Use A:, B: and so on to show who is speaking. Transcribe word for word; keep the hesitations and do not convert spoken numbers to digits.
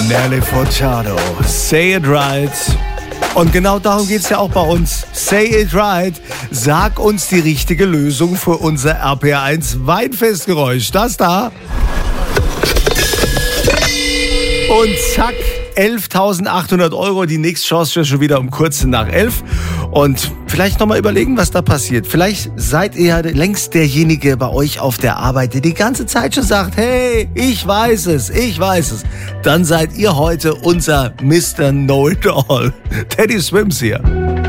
A: Nelly Furtado, Say It Right. Und genau darum geht's ja auch bei uns. Say It Right. Sag uns die richtige Lösung für unser R P R eins Weinfestgeräusch. Das da. Und zack, elftausendachthundert Euro. Die nächste Chance ist schon wieder um kurz nach elf. Und vielleicht nochmal überlegen, was da passiert. Vielleicht seid ihr ja längst derjenige bei euch auf der Arbeit, der die ganze Zeit schon sagt, hey, ich weiß es, ich weiß es. Dann seid ihr heute unser Mister Know-it-all. Teddy Swims hier.